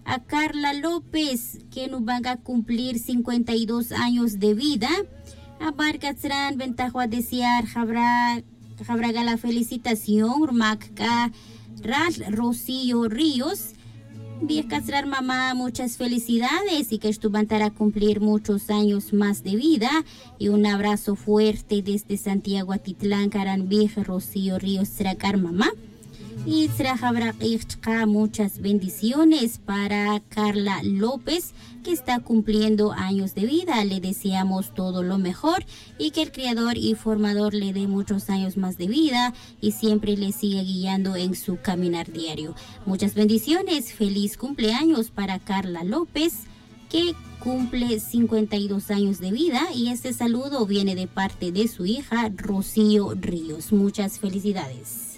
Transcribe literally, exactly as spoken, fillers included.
A Carla López, que nos van a cumplir cincuenta y dos años de vida. A Barcatzran, ventajo a desear, Jabra, Jabraga la felicitación, Macca, Ras, Rocío Ríos. Viejasrar mamá, muchas felicidades y que estuvan a cumplir muchos años más de vida. Y un abrazo fuerte desde Santiago Atitlán, Caran Vieja, Rocío Ríos, Tracar mamá. Y muchas bendiciones para Carla López, que está cumpliendo años de vida. Le deseamos todo lo mejor y que el Creador y Formador le dé muchos años más de vida y siempre le siga guiando en su caminar diario. Muchas bendiciones, feliz cumpleaños para Carla López, que cumple cincuenta y dos años de vida, y este saludo viene de parte de su hija Rocío Ríos. Muchas felicidades.